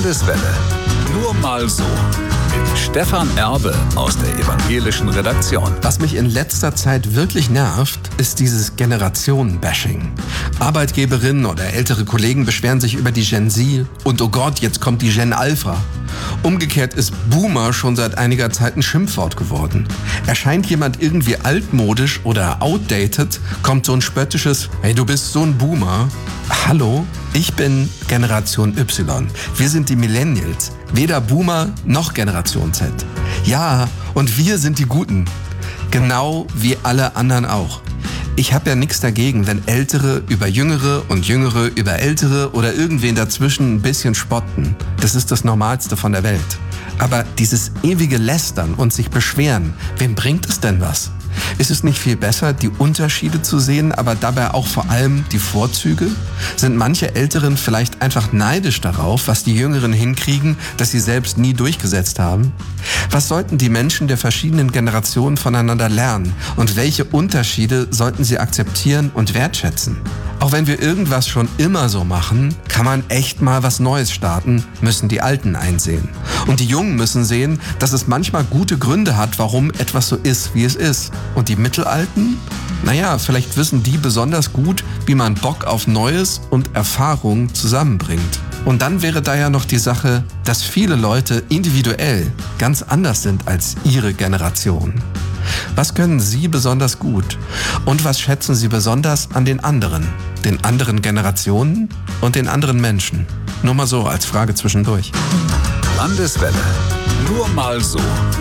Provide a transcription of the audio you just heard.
Landeswelle. Nur mal so. Mit Stefan Erbe aus der evangelischen Redaktion. Was mich in letzter Zeit wirklich nervt, ist dieses Generationen-Bashing. Arbeitgeberinnen oder ältere Kollegen beschweren sich über die Gen Z und oh Gott, jetzt kommt die Gen Alpha. Umgekehrt ist Boomer schon seit einiger Zeit ein Schimpfwort geworden. Erscheint jemand irgendwie altmodisch oder outdated, kommt so ein spöttisches „Hey, du bist so ein Boomer." Hallo, ich bin Generation Y. Wir sind die Millennials. Weder Boomer noch Generation Z. Ja, und wir sind die Guten. Genau wie alle anderen auch. Ich habe ja nichts dagegen, wenn Ältere über Jüngere und Jüngere über Ältere oder irgendwen dazwischen ein bisschen spotten. Das ist das Normalste von der Welt. Aber dieses ewige Lästern und sich beschweren, wem bringt es denn was? Ist es nicht viel besser, die Unterschiede zu sehen, aber dabei auch vor allem die Vorzüge? Sind manche Älteren vielleicht einfach neidisch darauf, was die Jüngeren hinkriegen, das sie selbst nie durchgesetzt haben? Was sollten die Menschen der verschiedenen Generationen voneinander lernen? Und welche Unterschiede sollten sie akzeptieren und wertschätzen? Auch wenn wir irgendwas schon immer so machen, kann man echt mal was Neues starten, müssen die Alten einsehen. Und die Jungen müssen sehen, dass es manchmal gute Gründe hat, warum etwas so ist, wie es ist. Und die Mittelalten? Naja, vielleicht wissen die besonders gut, wie man Bock auf Neues und Erfahrung zusammenbringt. Und dann wäre da ja noch die Sache, dass viele Leute individuell ganz anders sind als ihre Generation. Was können Sie besonders gut? Und was schätzen Sie besonders an den anderen Generationen und den anderen Menschen? Nur mal so als Frage zwischendurch. Landeswelle. Nur mal so.